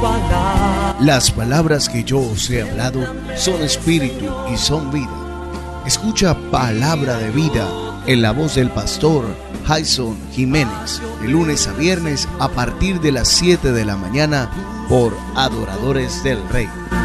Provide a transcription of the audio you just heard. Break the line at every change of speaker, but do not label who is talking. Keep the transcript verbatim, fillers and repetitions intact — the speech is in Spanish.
palabra.
Las palabras que yo os he hablado son espíritu y son vida. Escucha Palabra de Vida en la voz del pastor Jason Jiménez, de lunes a viernes a partir de las siete de la mañana por Adoradores del Rey.